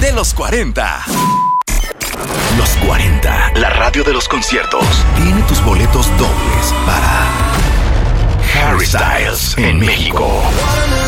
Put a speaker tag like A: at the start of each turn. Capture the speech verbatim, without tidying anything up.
A: de los cuarenta. Los cuarenta, la radio de los conciertos. Tiene tus boletos dobles para Harry Styles en México.